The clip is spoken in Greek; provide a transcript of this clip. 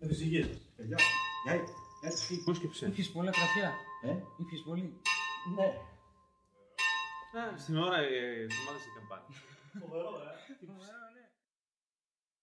Φυσικής. Παιδιά, έτσι. Πώς σκέψε. Ήπιες πολλά κρασιά. Ήπιες πολύ. Ναι. Στην ώρα θυμάσαι την καμπάνια. Φοβερό, Φοβερό,